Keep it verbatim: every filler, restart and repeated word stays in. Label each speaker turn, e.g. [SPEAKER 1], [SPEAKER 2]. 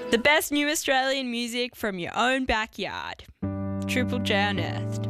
[SPEAKER 1] The best new Australian music from your own backyard. Triple J Unearthed.